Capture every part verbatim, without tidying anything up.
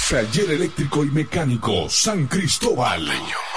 Taller eléctrico y mecánico San Cristóbal.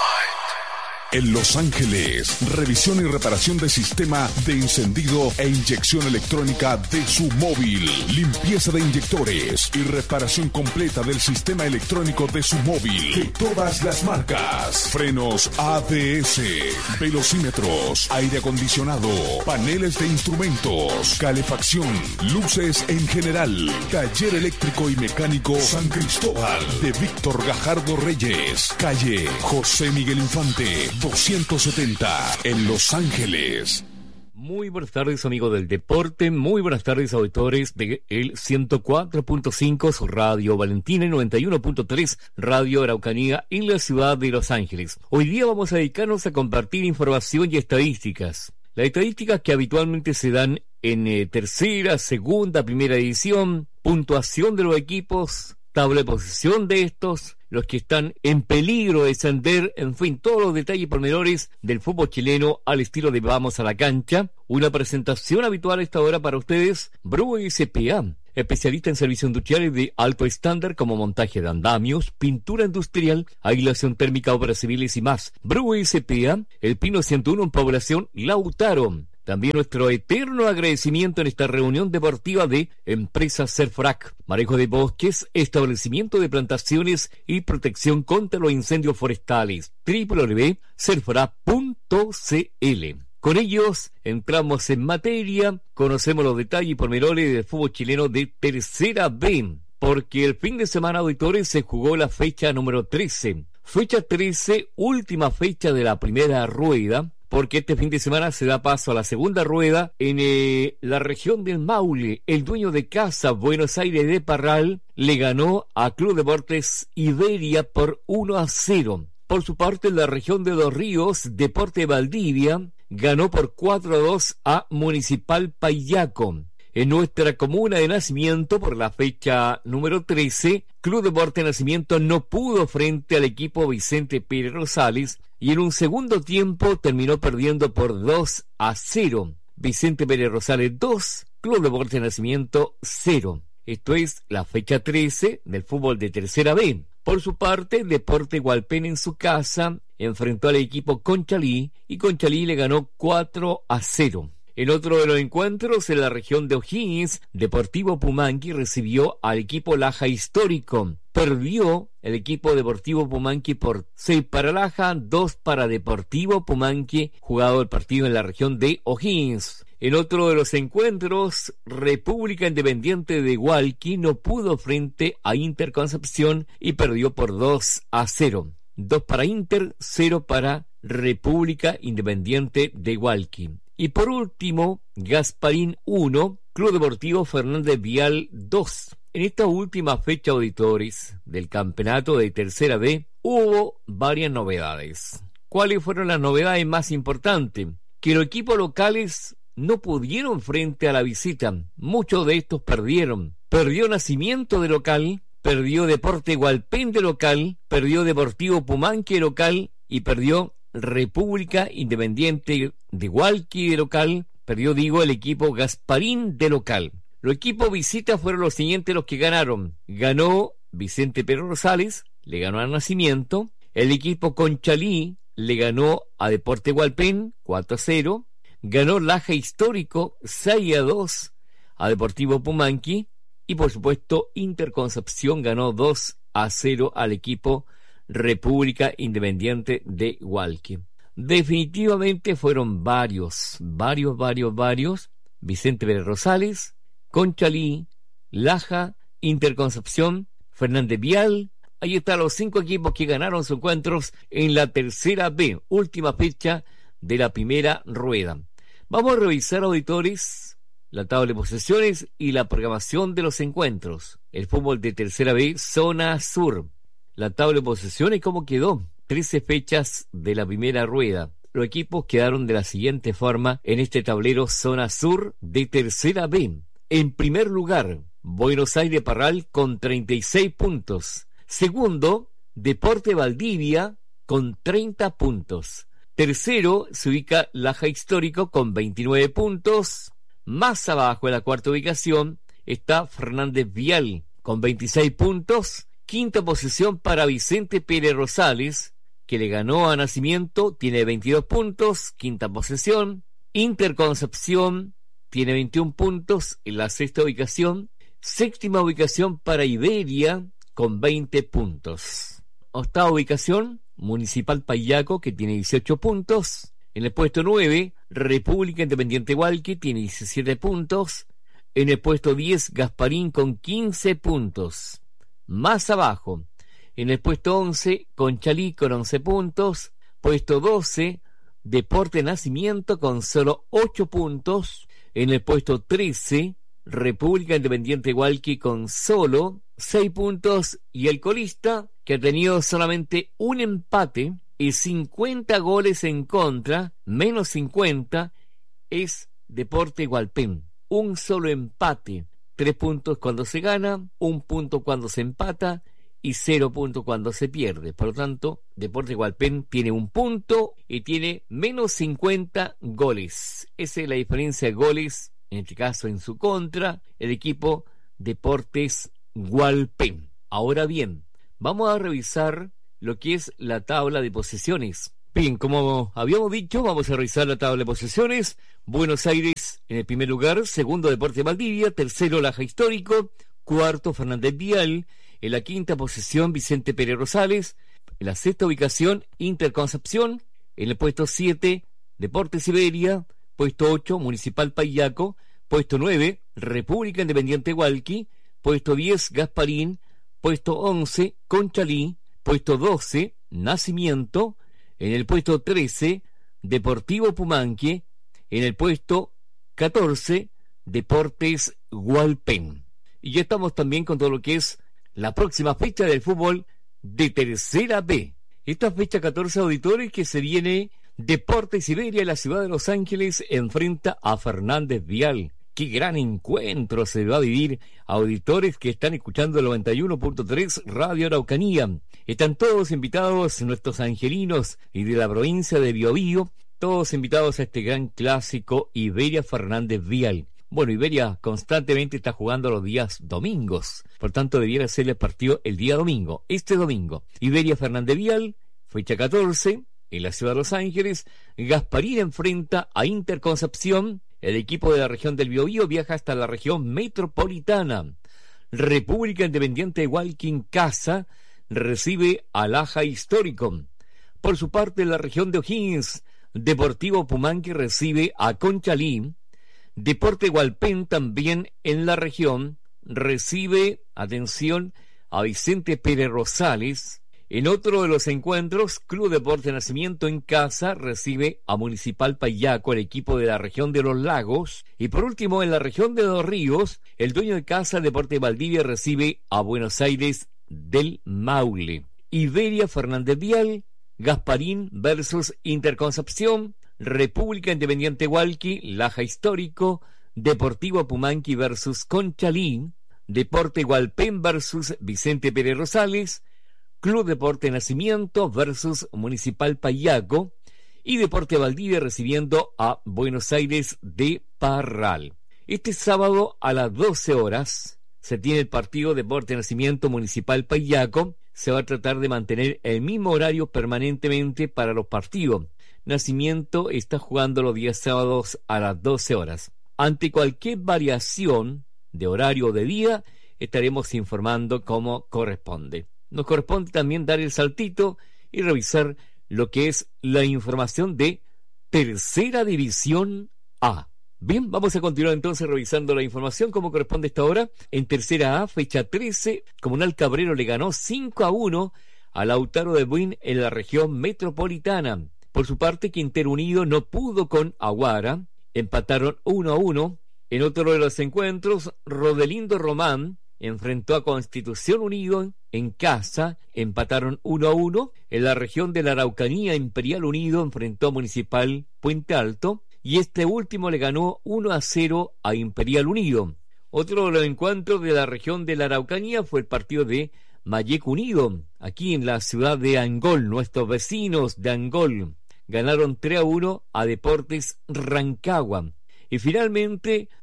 En Los Ángeles, revisión y reparación de sistema de encendido e inyección electrónica de su móvil, limpieza de inyectores y reparación completa del sistema electrónico de su móvil de todas las marcas, frenos A B S, velocímetros, aire acondicionado, paneles de instrumentos, calefacción, luces en general. Taller eléctrico y mecánico San Cristóbal de Víctor Gajardo Reyes, calle José Miguel Infante doscientos setenta en Los Ángeles. Muy buenas tardes, amigos del deporte. Muy buenas tardes, auditores de el ciento cuatro punto cinco, su Radio Valentina, y noventa y uno punto tres, Radio Araucanía, en la ciudad de Los Ángeles. Hoy día vamos a dedicarnos a compartir información y estadísticas. Las estadísticas que habitualmente se dan en eh, tercera, segunda, primera edición, puntuación de los equipos, tabla de posición de estos, los que están en peligro de descender, en fin, todos los detalles y pormenores del fútbol chileno al estilo de Vamos a la Cancha. Una presentación habitual a esta hora para ustedes, Brue S P A, especialista en servicios industriales de alto estándar como montaje de andamios, pintura industrial, aislación térmica, obras civiles y más. Brue S P A, El Pino ciento uno en población Lautaro. También nuestro eterno agradecimiento en esta reunión deportiva de Empresa Serfrac, manejo de bosques, establecimiento de plantaciones y protección contra los incendios forestales. doble u doble u doble u punto serfrac punto c l. Con ellos entramos en materia, conocemos los detalles y pormenores del fútbol chileno de Tercera B, porque el fin de semana, auditores, se jugó la fecha número trece. Fecha trece, última fecha de la primera rueda, porque este fin de semana se da paso a la segunda rueda en eh, la región del Maule. El dueño de casa, Buenos Aires de Parral, le ganó a Club Deportes Iberia por uno a cero. Por su parte, en la región de Los Ríos, Deporte Valdivia ganó por cuatro a dos a Municipal Payaco. En nuestra comuna de Nacimiento, por la fecha número trece, Club Deporte Nacimiento no pudo frente al equipo Vicente Pérez Rosales y en un segundo tiempo terminó perdiendo por dos a cero. Vicente Pérez Rosales dos, Club Deporte Nacimiento cero. Esto es la fecha trece del fútbol de Tercera B. Por su parte, Deporte Hualpén en su casa enfrentó al equipo Conchalí y Conchalí le ganó cuatro a cero. En otro de los encuentros, en la región de O'Higgins, Deportivo Pumanqui recibió al equipo Laja Histórico. Perdió el equipo Deportivo Pumanqui por seis para Laja, dos para Deportivo Pumanqui, jugado el partido en la región de O'Higgins. En otro de los encuentros, República Independiente de Hualqui no pudo frente a Inter Concepción y perdió por dos a cero. dos para Inter, cero para República Independiente de Hualqui. Y por último, Gasparín uno, Club Deportivo Fernández Vial dos. En esta última fecha, auditores, del campeonato de Tercera B, hubo varias novedades. ¿Cuáles fueron las novedades más importantes? Que los equipos locales no pudieron frente a la visita. Muchos de estos perdieron. Perdió Nacimiento de local, perdió Deporte Hualpén de local, perdió Deportivo Pumanqui de local y perdió República Independiente de Hualqui de local, perdió, digo, el equipo Gasparín de local. Los equipos visita fueron los siguientes los que ganaron. Ganó Vicente Pérez Rosales, le ganó a Nacimiento. El equipo Conchalí le ganó a Deporte Hualpén cuatro a cero. Ganó Laja Histórico seis a dos a Deportivo Pumanqui. Y por supuesto Interconcepción ganó dos a cero al equipo República Independiente de Hualqui. Definitivamente fueron varios, varios, varios, varios. Vicente Pérez Rosales, Conchalí, Laja, Interconcepción, Fernández Vial. Ahí están los cinco equipos que ganaron sus encuentros en la Tercera B, última fecha de la primera rueda. Vamos a revisar, auditores, la tabla de posiciones y la programación de los encuentros. El fútbol de Tercera B, zona sur. La tabla de posiciones, ¿cómo quedó? trece fechas de la primera rueda. Los equipos quedaron de la siguiente forma en este tablero zona sur de Tercera B. En primer lugar, Buenos Aires Parral con treinta y seis puntos. Segundo, Deporte Valdivia con treinta puntos. Tercero se ubica Laja Histórico con veintinueve puntos. Más abajo, en la cuarta ubicación, está Fernández Vial con veintiséis puntos. Quinta posición para Vicente Pérez Rosales, que le ganó a Nacimiento, tiene veintidós puntos, quinta posición. Interconcepción tiene veintiún puntos en la sexta ubicación. Séptima ubicación para Iberia con veinte puntos. Octava ubicación, Municipal Payaco, que tiene dieciocho puntos. En el puesto nueve, República Independiente Hualqui, tiene diecisiete puntos. En el puesto diez, Gasparín con quince puntos. Más abajo, en el puesto once, Conchalí con once puntos. Puesto doce, Deporte Nacimiento con solo ocho puntos. En el puesto trece, República Independiente Hualqui con solo seis puntos. Y el colista, que ha tenido solamente un empate y cincuenta goles en contra, menos cincuenta, es Deporte Hualpén. Un solo empate, tres puntos cuando se gana, un punto cuando se empata y cero puntos cuando se pierde. Por lo tanto, Deporte Hualpén tiene un punto y tiene menos cincuenta goles. Esa es la diferencia de goles, en este caso en su contra, el equipo Deportes Hualpén. Ahora bien, vamos a revisar lo que es la tabla de posiciones. Bien, como habíamos dicho, vamos a revisar la tabla de posiciones. Buenos Aires en el primer lugar, segundo Deportes Valdivia, tercero Laja Histórico, cuarto Fernández Vial, en la quinta posición Vicente Pérez Rosales, en la sexta ubicación Interconcepción, en el puesto siete Deportes Iberia, puesto ocho Municipal Payaco, puesto nueve República Independiente Hualqui, puesto diez Gasparín, puesto once Conchalí, puesto doce Nacimiento, en el puesto trece Deportivo Pumanque, en el puesto catorce Deportes Hualpén. Y ya estamos también con todo lo que es la próxima fecha del fútbol de Tercera B. Esta fecha catorce, auditores, que se viene Deportes Iberia en la ciudad de Los Ángeles, enfrenta a Fernández Vial. Qué gran encuentro se va a vivir, auditores que están escuchando el noventa y uno punto tres Radio Araucanía. Están todos invitados, nuestros angelinos y de la provincia de Biobío, todos invitados a este gran clásico Iberia Fernández Vial. Bueno, Iberia constantemente está jugando los días domingos, por tanto debiera ser el partido el día domingo, este domingo. Iberia Fernández Vial, fecha catorce, en la ciudad de Los Ángeles. Gasparín enfrenta a Interconcepción. El equipo de la región del Biobío viaja hasta la región metropolitana. República Independiente de Hualqui en casa recibe a Laja Histórico. Por su parte, en la región de O'Higgins, Deportivo Pumanque recibe a Conchalí. Deporte Hualpén también en la región recibe, atención, a Vicente Pérez Rosales. En otro de los encuentros, Club Deporte Nacimiento en casa recibe a Municipal Payaco, el equipo de la región de los Lagos. Y por último, en la región de Dos Ríos, el dueño de casa, Deporte Valdivia, recibe a Buenos Aires del Maule. Iberia Fernández Vial, Gasparín versus Interconcepción, República Independiente Hualqui, Laja Histórico, Deportivo Pumanque versus Conchalí, Deporte Hualpén versus Vicente Pérez Rosales, Club Deporte Nacimiento versus Municipal Payaco y Deporte Valdivia recibiendo a Buenos Aires de Parral. Este sábado a las doce horas se tiene el partido Deporte Nacimiento Municipal Payaco. Se va a tratar de mantener el mismo horario permanentemente para los partidos. Nacimiento está jugando los días sábados a las doce horas. Ante cualquier variación de horario o de día, estaremos informando como corresponde. Nos corresponde también dar el saltito y revisar lo que es la información de Tercera División A. Bien, vamos a continuar entonces revisando la información como corresponde a esta hora. En Tercera A, fecha trece, Comunal Cabrero le ganó cinco a uno a Lautaro de Buin en la región metropolitana. Por su parte, Quintero Unido no pudo con Aguara, empataron uno a uno. En otro de los encuentros, Rodelindo Román enfrentó a Constitución Unido en casa, empataron uno a uno. En la región de la Araucanía, Imperial Unido enfrentó a Municipal Puente Alto y este último le ganó uno a cero a Imperial Unido. Otro de los encuentros de la región de la Araucanía fue el partido de Mayeco Unido, aquí en la ciudad de Angol. Nuestros vecinos de Angol ganaron tres a uno a Deportes Rancagua. Y finalmente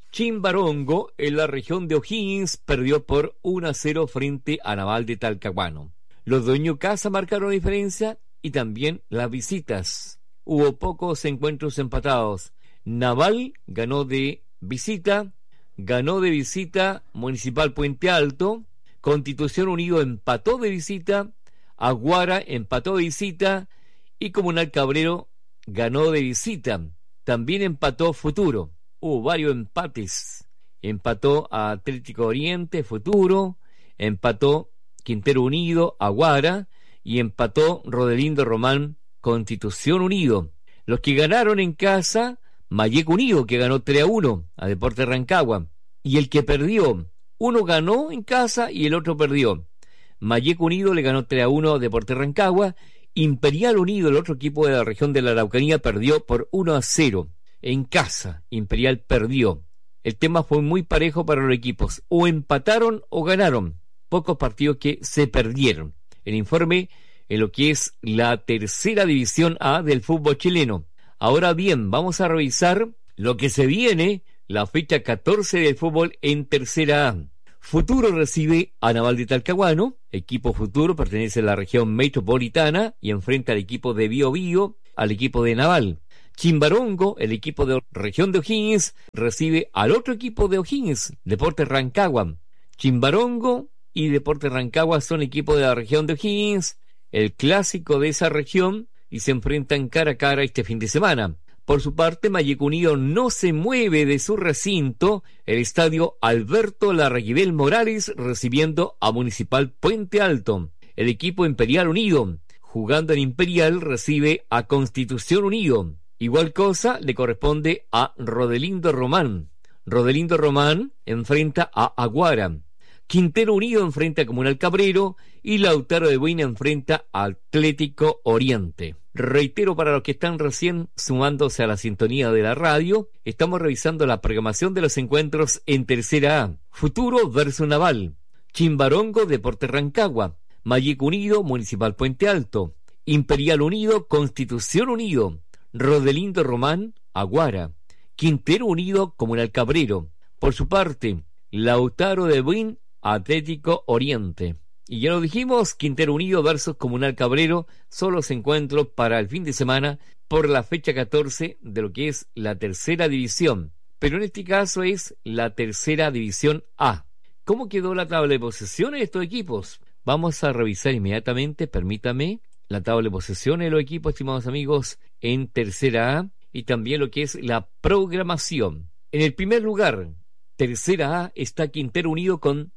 Chimbarongo, en la región de O'Higgins, perdió por uno a cero frente a Naval de Talcahuano. Los dueños casa marcaron la diferencia y también las visitas. Hubo pocos encuentros empatados. Naval ganó de visita, ganó de visita Municipal Puente Alto, Constitución Unido empató de visita, Aguara empató de visita y Comunal Cabrero ganó de visita. También empató Futuro. Hubo varios empates. Empató a Atlético Oriente, Futuro, empató Quintero Unido, Aguara, y empató Rodelindo Román, Constitución Unido. Los que ganaron en casa, Malleco Unido, que ganó tres a uno a Deportes Rancagua. Y el que perdió, uno ganó en casa y el otro perdió. Malleco Unido le ganó tres a uno a Deportes Rancagua. Imperial Unido, el otro equipo de la región de la Araucanía, perdió por uno a cero. En casa, Imperial perdió. El tema fue muy parejo para los equipos. O empataron o ganaron. Pocos partidos que se perdieron. El informe en lo que es la tercera división A del fútbol chileno. Ahora bien, vamos a revisar lo que se viene, la fecha catorce del fútbol en tercera A. Futuro recibe a Naval de Talcahuano. Equipo Futuro pertenece a la región metropolitana y enfrenta al equipo de Bio Bio, al equipo de Naval. Chimbarongo, el equipo de región de O'Higgins, recibe al otro equipo de O'Higgins, Deportes Rancagua. Chimbarongo y Deportes Rancagua son equipos de la región de O'Higgins, el clásico de esa región, y se enfrentan cara a cara este fin de semana. Por su parte, Malleco Unido no se mueve de su recinto, el estadio Alberto Larraguibel Morales, recibiendo a Municipal Puente Alto. El equipo Imperial Unido, jugando en Imperial, recibe a Constitución Unido. Igual cosa le corresponde a Rodelindo Román. Rodelindo Román enfrenta a Aguara. Quintero Unido enfrenta a Comunal Cabrero y Lautaro de Buina enfrenta a Atlético Oriente. Reitero para los que están recién sumándose a la sintonía de la radio, estamos revisando la programación de los encuentros en tercera A. Futuro versus Naval. Chimbarongo, Deportes Rancagua. Malleco Unido, Municipal Puente Alto. Imperial Unido, Constitución Unido. Rodelindo Román, Aguara. Quintero Unido, Comunal Cabrero. Por su parte, Lautaro de Buin, Atlético Oriente. Y ya lo dijimos, Quintero Unido versus Comunal Cabrero son los encuentros para el fin de semana por la fecha catorce de lo que es la tercera división. Pero en este caso es la tercera división A. ¿Cómo quedó la tabla de posiciones de estos equipos? Vamos a revisar inmediatamente, permítame, la tabla de posiciones de los equipos, estimados amigos, en tercera A y también lo que es la programación. En el primer lugar, tercera A, está Quintero Unido con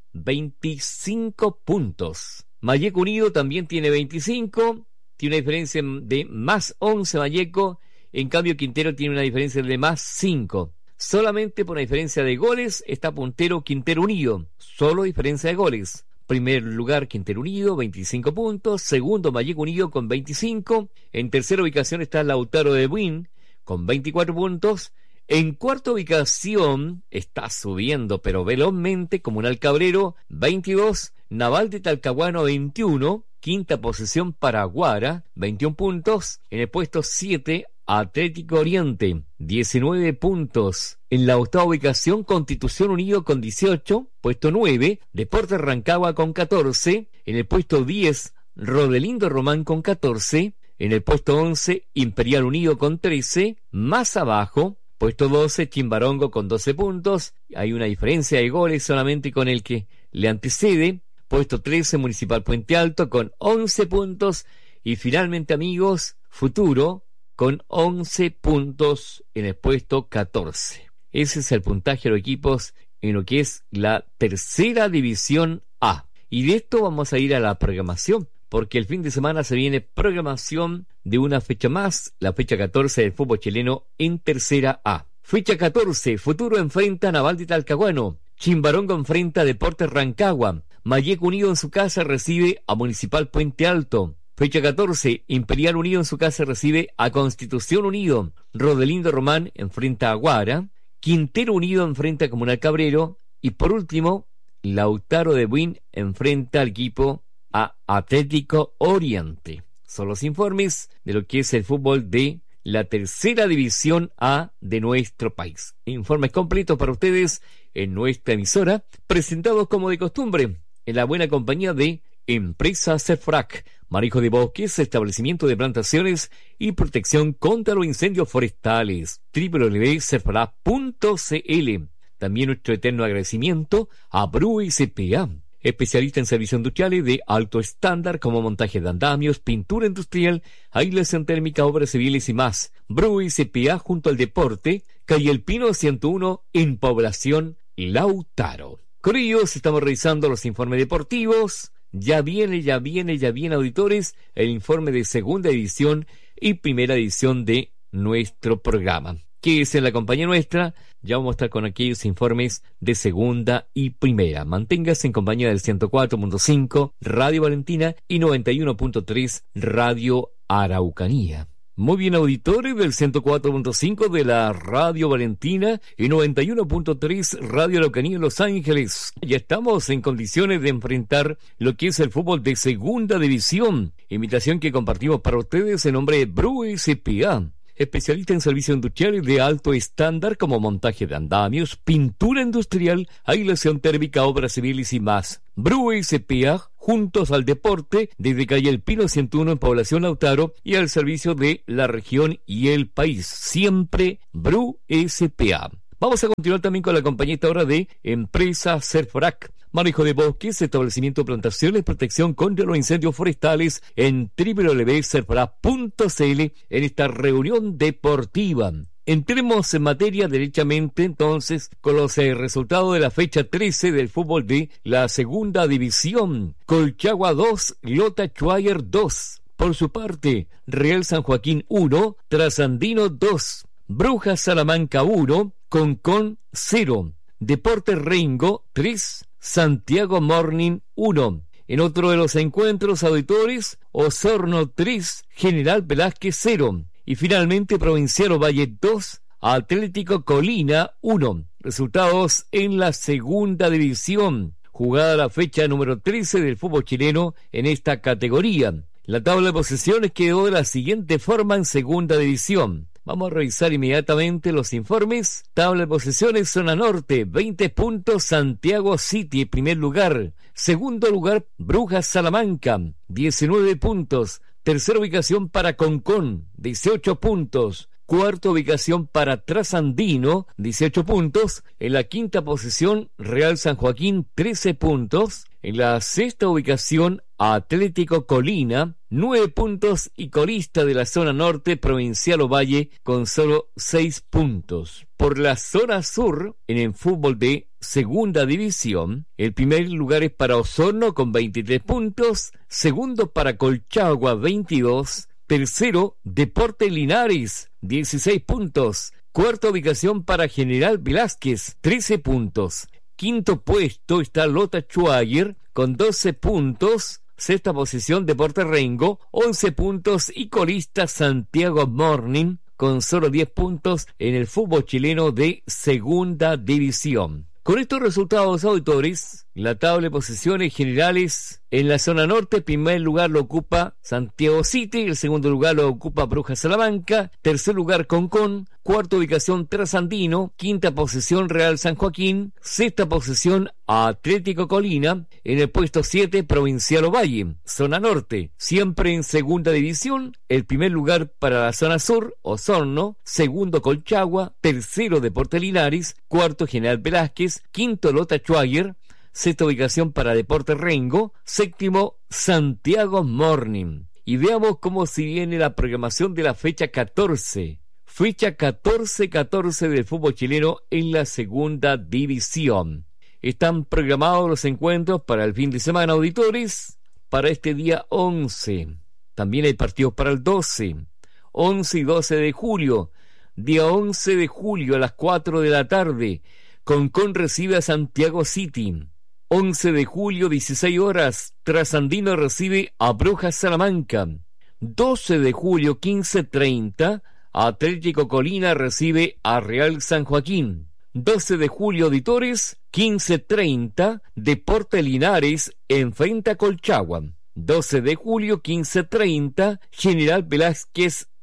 veinticinco puntos. Malleco Unido también tiene veinticinco, tiene una diferencia de más once Malleco, en cambio Quintero tiene una diferencia de más cinco. Solamente por una diferencia de goles está puntero Quintero Unido, solo diferencia de goles. Primer lugar Quintero Unido, veinticinco puntos. Segundo Malleco Unido con veinticinco. En tercera ubicación está Lautaro de Buin con veinticuatro puntos. En cuarta ubicación está subiendo pero velozmente Comunal Cabrero, veintidós. Naval de Talcahuano, veintiuno. Quinta posición para Aguara, veintiún puntos. En el puesto siete, Atlético Oriente, diecinueve puntos. En la octava ubicación, Constitución Unido con dieciocho. Puesto nueve, Deportes Rancagua con catorce. En el puesto diez, Rodelindo Román con catorce. En el puesto once, Imperial Unido con trece. Más abajo, puesto doce, Chimbarongo con doce puntos. Hay una diferencia de goles solamente con el que le antecede. Puesto trece, Municipal Puente Alto con once puntos. Y finalmente, amigos, Futuro con once puntos en el puesto catorce. Ese es el puntaje de los equipos en lo que es la tercera división A. Y de esto vamos a ir a la programación, porque el fin de semana se viene programación de una fecha más, la fecha catorce del fútbol chileno en tercera A. Fecha catorce, Futuro enfrenta a Naval de Talcahuano. Chimbarongo enfrenta a Deportes Rancagua. Malleco Unido en su casa recibe a Municipal Puente Alto. Fecha catorce, Imperial Unido en su casa recibe a Constitución Unido. Rodelindo Román enfrenta a Aguara. Quintero Unido enfrenta a Comunal Cabrero. Y por último, Lautaro de Buin enfrenta al equipo a Atlético Oriente. Son los informes de lo que es el fútbol de la tercera división A de nuestro país. Informes completos para ustedes en nuestra emisora, presentados como de costumbre, en la buena compañía de Empresa Serfrac, manejo de bosques, establecimiento de plantaciones y protección contra los incendios forestales. doble u doble u doble u punto serfrac punto c l. También nuestro eterno agradecimiento a Bru S P A, especialista en servicios industriales de alto estándar como montaje de andamios, pintura industrial, aislación térmica, obras civiles y más. Bru S P A junto al deporte, calle El Pino ciento uno en Población Lautaro. Con ellos estamos revisando los informes deportivos. Ya viene, ya viene, ya viene, auditores, el informe de segunda edición y primera edición de nuestro programa. Que es en la compañía nuestra, ya vamos a estar con aquellos informes de segunda y primera. Manténgase en compañía del ciento cuatro punto cinco Radio Valentina y noventa y uno punto tres Radio Araucanía. Muy bien, auditores del ciento cuatro punto cinco de la Radio Valentina y noventa y uno punto tres Radio Araucanía en Los Ángeles. Ya estamos en condiciones de enfrentar lo que es el fútbol de segunda división. Invitación que compartimos para ustedes en nombre de Bru S P A, especialista en servicios industriales de alto estándar como montaje de andamios, pintura industrial, aislación térmica, obras civiles y más. Bru S P A, juntos al deporte, desde calle El Pino ciento uno en Población Lautaro y al servicio de la región y el país. Siempre Bru S P A. Vamos a continuar también con la compañía esta hora de Empresa Serfrac, manejo de bosques, establecimiento de plantaciones, protección contra los incendios forestales en doble u doble u doble u punto serfrac punto c l en esta reunión deportiva. Entremos en materia derechamente entonces con los eh, resultados de la fecha trece del fútbol de la segunda división. Colchagua dos, Lota Schwager dos. Por su parte, Real San Joaquín uno, Trasandino dos, Brujas Salamanca uno, Concón cero, Deportes Rengo tres, Santiago Morning uno. En otro de los encuentros, auditores, Osorno tres, General Velázquez cero. Y finalmente Provincial Ovalle dos, Atlético Colina uno. Resultados en la segunda división, jugada la fecha número trece del fútbol chileno en esta categoría. La tabla de posiciones quedó de la siguiente forma en segunda división. Vamos a revisar inmediatamente los informes. Tabla de posiciones, zona norte, veinte puntos, Santiago City, primer lugar. Segundo lugar, Brujas Salamanca, diecinueve puntos. Tercera ubicación para Concón, dieciocho puntos. Cuarta ubicación para Trasandino, dieciocho puntos. En la quinta posición, Real San Joaquín, trece puntos. En la sexta ubicación, Atlético Colina, nueve puntos. Y colista de la zona norte, Provincial Ovalle, con solo seis puntos. Por la zona sur, en el fútbol de segunda división, el primer lugar es para Osorno con veintitrés puntos. Segundo para Colchagua, veintidós. Tercero, Deportes Linares, dieciséis puntos. Cuarta ubicación para General Velázquez, trece puntos. Quinto puesto está Lota Schwager con doce puntos. Sexta posición, Deportes Rengo, once puntos. Y colista Santiago Morning con solo diez puntos en el fútbol chileno de segunda división. Con estos resultados, auditores, la tabla de posiciones generales en la zona norte, primer lugar lo ocupa Santiago City, el segundo lugar lo ocupa Brujas Salamanca, tercer lugar Concón, cuarta ubicación Trasandino, quinta posición Real San Joaquín, sexta posición Atlético Colina, en el puesto siete Provincial Ovalle, zona norte, siempre en segunda división, el primer lugar para la zona sur, Osorno, segundo Colchagua, tercero Deportes Linares, cuarto General Velázquez, quinto Lota Schwager, sexta ubicación para Deportes Rengo, séptimo Santiago Morning. Y veamos cómo se viene la programación de la fecha catorce. Fecha catorce catorce del fútbol chileno en la segunda división. Están programados los encuentros para el fin de semana, auditores, para este día once. También hay partidos para el doce, once y doce de julio. Día once de julio a las cuatro de la tarde, Concón recibe a Santiago City. once de julio, dieciséis horas, Trasandino recibe a Brujas Salamanca. doce de julio, quince treinta, Atlético Colina recibe a Real San Joaquín. doce de julio, auditores, quince treinta, Deportes Linares enfrenta a Colchagua. doce de julio, quince treinta, General Velázquez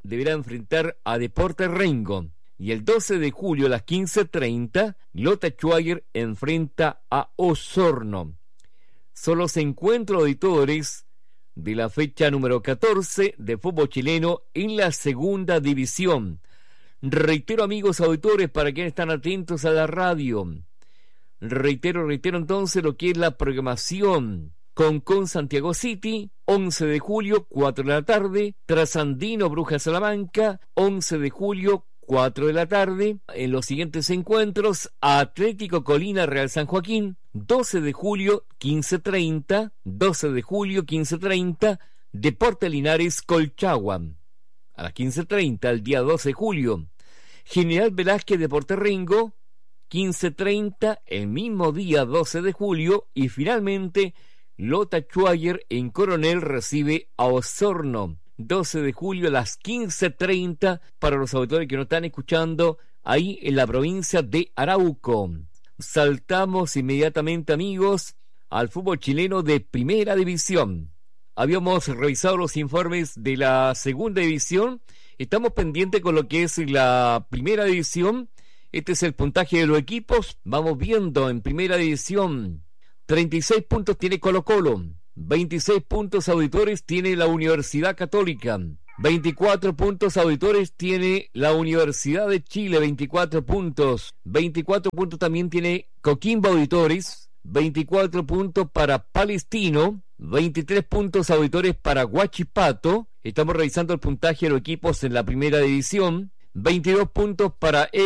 deberá enfrentar a Deportes Rengo. Y el doce de julio a las quince treinta, Lota Schwager enfrenta a Osorno. Son los encuentros auditores de la fecha número catorce de fútbol chileno en la segunda división. Reitero, amigos auditores, para quienes están atentos a la radio. Reitero, reitero entonces lo que es la programación. Concón Santiago City, once de julio, cuatro de la tarde. Trasandino Brujas Salamanca, once de julio, cuatro de la tarde. En los siguientes encuentros, Atlético Colina Real San Joaquín, doce de julio, quince treinta. doce de julio, quince treinta. Deportes Linares Colchagua. A las quince treinta, el día doce de julio. General Velázquez Deportes Rengo, quince treinta, el mismo día doce de julio. Y finalmente, Lota Schwager en Coronel recibe a Osorno, doce de julio a las quince treinta, para los auditores que nos están escuchando ahí en la provincia de Arauco. Saltamos inmediatamente, amigos, al fútbol chileno de primera división. Habíamos revisado los informes de la segunda división. Estamos pendientes con lo que es la primera división. Este es el puntaje de los equipos. Vamos viendo en primera división. treinta y seis puntos tiene Colo-Colo. veintiséis puntos auditores tiene la Universidad Católica. veinticuatro puntos auditores tiene la Universidad de Chile. veinticuatro puntos. veinticuatro puntos también tiene Coquimbo Auditores. veinticuatro puntos para Palestino. veintitrés puntos auditores para Huachipato. Estamos revisando el puntaje de los equipos en la primera división. veintidós puntos para